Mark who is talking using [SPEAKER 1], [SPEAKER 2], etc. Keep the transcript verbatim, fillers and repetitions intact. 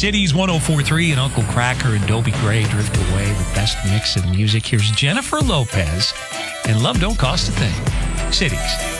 [SPEAKER 1] Cities one oh four point three and Uncle Cracker and Dobie Gray drift away. The best mix of music. Here's Jennifer Lopez and Love Don't Cost a Thing. Cities.